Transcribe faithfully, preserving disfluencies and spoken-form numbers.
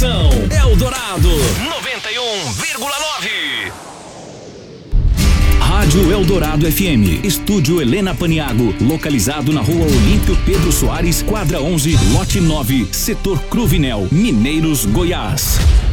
Apresentação Eldorado noventa e um vírgula nove. Rádio Eldorado F M, Estúdio Helena Paniago, localizado na Rua Olímpio Pedro Soares, quadra onze, lote nove, setor Cruvinel, Mineiros, Goiás.